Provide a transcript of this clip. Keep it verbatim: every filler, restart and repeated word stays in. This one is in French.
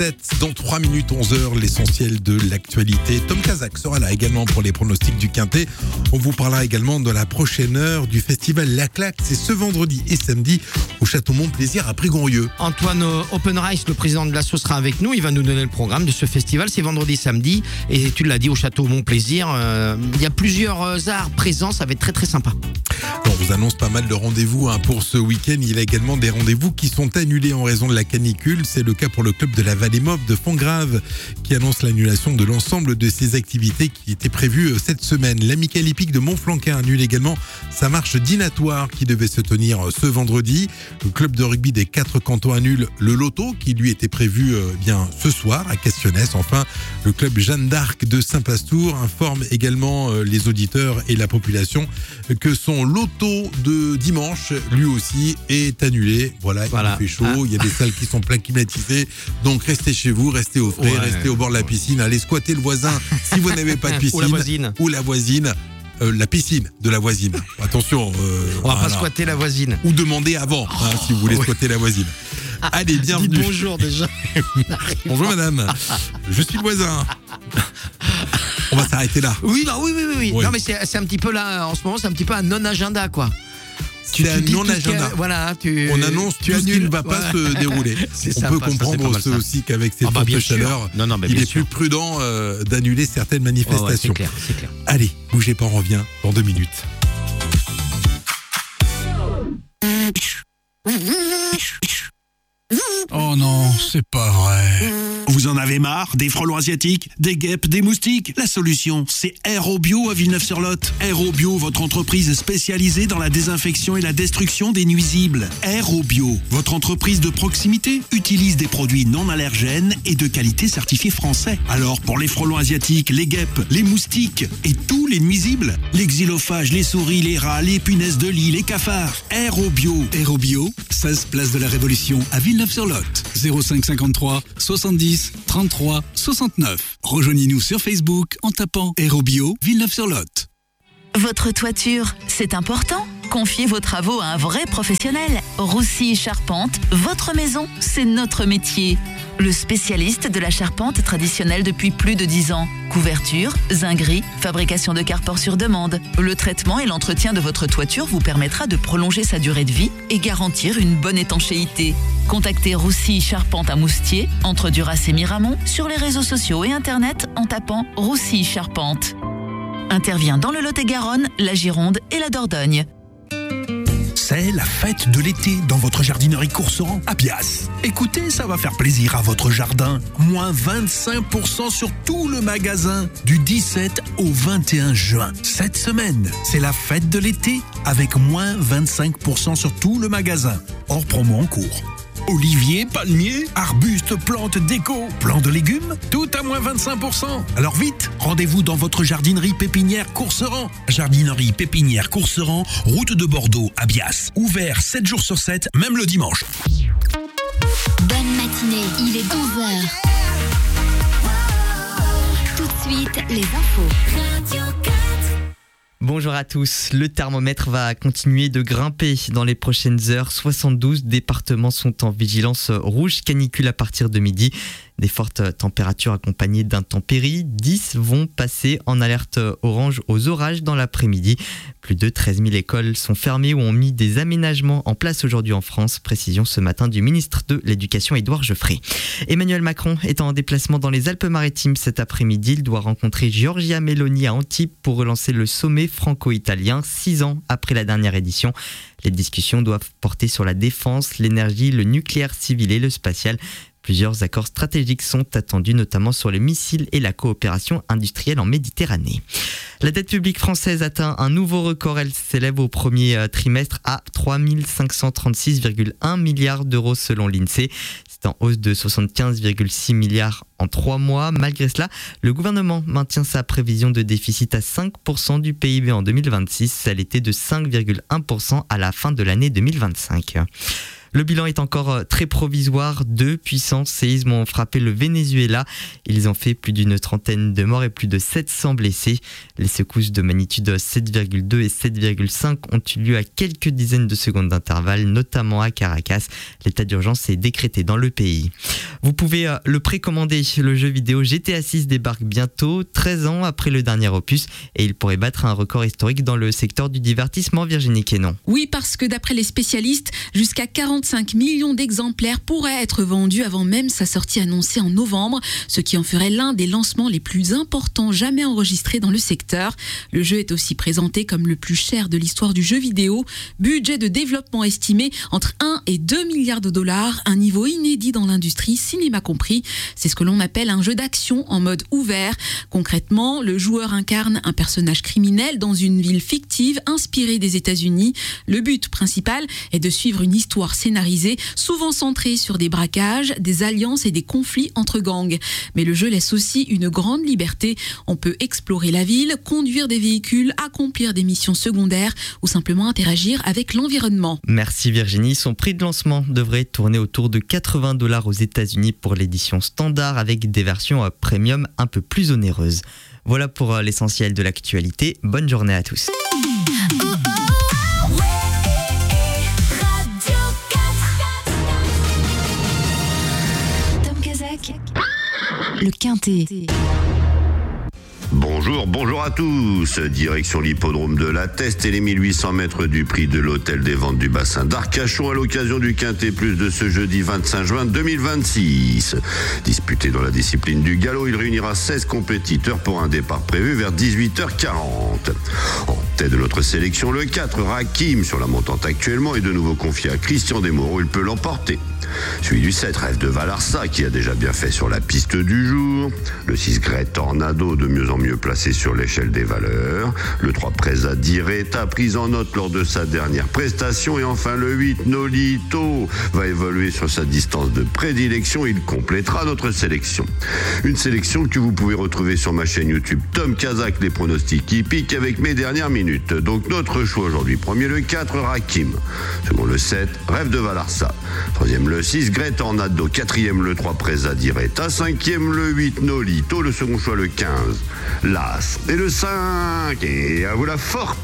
sept. Dans trois minutes, onze heures, l'essentiel de l'actualité. Tom Kazak sera là également pour les pronostics du Quintet. On vous parlera également de la prochaine heure du festival La Claque. C'est ce vendredi et samedi au Château Montplaisir à Prigonrieux. Antoine Oppenreich, le président de l'asso, sera avec nous. Il va nous donner le programme de ce festival. C'est vendredi, samedi. Et tu l'as dit, au Château Montplaisir. Euh, il y a plusieurs arts présents. Ça va être très très sympa. On vous annonce pas mal de rendez-vous hein, pour ce week-end. Il y a également des rendez-vous qui sont annulés en raison de la canicule. C'est le cas pour le club de la Vallée Mauve de Fontgrave qui annonce l'annulation de l'ensemble de ses activités qui étaient prévues cette semaine. L'Amicale hippique de Montflanquin annule également sa marche dînatoire qui devait se tenir ce vendredi. Le club de rugby des quatre cantons annule le loto qui lui était prévu euh, bien ce soir à Castionnès. Enfin, le club Jeanne d'Arc de Saint-Pastour informe également euh, les auditeurs et la population que son loto de dimanche, lui aussi, est annulé. Voilà, Voilà. il fait chaud, Ah. il y a des salles qui sont plein climatisées. Donc restez chez vous, restez au frais, Ouais. restez au bord de la piscine, allez squatter le voisin si vous n'avez pas de piscine. Ou la voisine. Ou la voisine. Euh, la piscine de la voisine. Attention. euh, On va voilà. pas squatter la voisine. Ou demander avant, hein, si vous voulez ouais. squatter la voisine. Allez, bienvenue. Dis bonjour déjà. Bonjour madame, je suis le voisin. On va s'arrêter là. Oui, non, oui, oui, oui. oui. Ouais. Non, mais c'est, c'est un petit peu là, en ce moment, c'est un petit peu un non-agenda, quoi. C'est un dis tout non-agenda. que- Voilà, tu, On annonce tu tout ce qui annules. ne va pas Ouais. se dérouler. C'est On sympa, peut ça, c'est pas comprendre mal, ce ça. aussi qu'avec ces Ah bah, fortes bien sûr. chaleurs, Non, non, mais il bien est sûr. plus prudent euh, d'annuler certaines Ouais, ouais, manifestations. c'est clair, c'est clair. Allez, bougez pas, on revient dans deux minutes. Oh non, c'est pas vrai. Vous en avez marre des frelons asiatiques, des guêpes, des moustiques? La solution, c'est Aérobio à Villeneuve-sur-Lot. Aérobio, votre entreprise spécialisée dans la désinfection et la destruction des nuisibles. Aérobio, votre entreprise de proximité, utilise des produits non allergènes et de qualité certifiés français. Alors, pour les frelons asiatiques, les guêpes, les moustiques et tous les nuisibles, les xylophages, les souris, les rats, les punaises de lit, les cafards, Aérobio. Aérobio, seize place de la Révolution à Villeneuve-sur-Lot. zéro cinq cinquante-trois soixante-dix trente-trois soixante-neuf. Rejoignez-nous sur Facebook en tapant Aérobio Villeneuve-sur-Lot. Votre toiture, c'est important? Confiez vos travaux à un vrai professionnel. Roussy Charpente, votre maison, c'est notre métier. Le spécialiste de la charpente traditionnelle depuis plus de dix ans. Couverture, zinguerie, fabrication de carport sur demande. Le traitement et l'entretien de votre toiture vous permettra de prolonger sa durée de vie et garantir une bonne étanchéité. Contactez Roussy Charpente à Moustier, entre Duras et Miramont, sur les réseaux sociaux et internet en tapant Roussy Charpente. Intervient dans le Lot-et-Garonne, la Gironde et la Dordogne. C'est la fête de l'été dans votre jardinerie Courseran à Bias. Écoutez, ça va faire plaisir à votre jardin. Moins vingt-cinq pour cent sur tout le magasin du dix-sept au vingt et un juin. Cette semaine, c'est la fête de l'été avec moins vingt-cinq pour cent sur tout le magasin. Hors promo en cours. Olivier, palmiers, arbustes, plantes déco, plants de légumes, tout à moins vingt-cinq pour cent. Alors vite, rendez-vous dans votre jardinerie pépinière Courseran. Jardinerie pépinière Courseran, route de Bordeaux à Bias. Ouvert sept jours sur sept, même le dimanche. Bonne matinée, il est onze heures. Tout de suite, les infos. Radio quatre. Bonjour à tous, le thermomètre va continuer de grimper dans les prochaines heures. soixante-douze départements sont en vigilance rouge canicule à partir de midi. Des fortes températures accompagnées d'intempéries. dix vont passer en alerte orange aux orages dans l'après-midi. Plus de treize mille écoles sont fermées ou ont mis des aménagements en place aujourd'hui en France. Précision ce matin du ministre de l'Éducation, Édouard Geoffrey. Emmanuel Macron est en déplacement dans les Alpes-Maritimes cet après-midi. Il doit rencontrer Giorgia Meloni à Antibes pour relancer le sommet franco-italien, six ans après la dernière édition. Les discussions doivent porter sur la défense, l'énergie, le nucléaire civil et le spatial. Plusieurs accords stratégiques sont attendus, notamment sur les missiles et la coopération industrielle en Méditerranée. La dette publique française atteint un nouveau record. Elle s'élève au premier trimestre à trois mille cinq cent trente-six virgule un milliards d'euros selon l'INSEE. C'est en hausse de soixante-quinze virgule six milliards en trois mois. Malgré cela, le gouvernement maintient sa prévision de déficit à cinq pour cent du P I B en deux mille vingt-six. Elle était de cinq virgule un pour cent à la fin de l'année deux mille vingt-cinq. Le bilan est encore très provisoire. Deux puissants séismes ont frappé le Venezuela. Ils ont fait plus d'une trentaine de morts et plus de sept cents blessés. Les secousses de magnitude sept virgule deux et sept virgule cinq ont eu lieu à quelques dizaines de secondes d'intervalle, notamment à Caracas. L'état d'urgence est décrété dans le pays. Vous pouvez le précommander. Le jeu vidéo G T A six débarque bientôt, treize ans après le dernier opus, et il pourrait battre un record historique dans le secteur du divertissement. Virginie Quénon. Oui, parce que d'après les spécialistes, jusqu'à quarante-cinq millions d'exemplaires pourraient être vendus avant même sa sortie annoncée en novembre, ce qui en ferait l'un des lancements les plus importants jamais enregistrés dans le secteur. Le jeu est aussi présenté comme le plus cher de l'histoire du jeu vidéo. Budget de développement estimé entre un et deux milliards de dollars, un niveau inédit dans l'industrie, cinéma compris. C'est ce que l'on appelle un jeu d'action en mode ouvert. Concrètement, le joueur incarne un personnage criminel dans une ville fictive inspirée des États-Unis. Le but principal est de suivre une histoire scénarisée, souvent centrée sur des braquages, des alliances et des conflits entre gangs. Mais le jeu laisse aussi une grande liberté. On peut explorer la ville, conduire des véhicules, accomplir des missions secondaires ou simplement interagir avec l'environnement. Merci Virginie. Son prix de lancement devrait tourner autour de quatre-vingts dollars aux États-Unis pour l'édition standard, avec des versions premium un peu plus onéreuses. Voilà pour l'essentiel de l'actualité. Bonne journée à tous. Le Quintet. Bonjour, bonjour à tous. Direction l'hippodrome de La Teste et les mille huit cents mètres du prix de l'hôtel des ventes du bassin d'Arcachon à l'occasion du Quintet Plus de ce jeudi vingt-cinq juin deux mille vingt-six. Disputé dans la discipline du galop, il réunira seize compétiteurs pour un départ prévu vers dix-huit heures quarante. En tête de notre sélection, le quatre, Rakim, sur la montante actuellement, est de nouveau confié à Christian Desmoreaux, il peut l'emporter. Celui du sept, Rêve de Valarsa, qui a déjà bien fait sur la piste du jour. Le six, Great Tornado, de mieux en mieux placé sur l'échelle des valeurs. Le trois, Presa Direta, prise en note lors de sa dernière prestation. Et enfin le huit, Nolito, va évoluer sur sa distance de prédilection. Il complétera notre sélection. Une sélection que vous pouvez retrouver sur ma chaîne YouTube Tom Kazak, les pronostics hippiques avec mes dernières minutes. Donc notre choix aujourd'hui, premier le quatre, Rakim. Second le sept, Rêve de Valarsa. Troisième le six, Great Tornado. Quatrième le trois, Presa Direta. Cinquième le huit, Nolito. Le second choix le quinze, L'As. Et le cinq, et à vous la forte.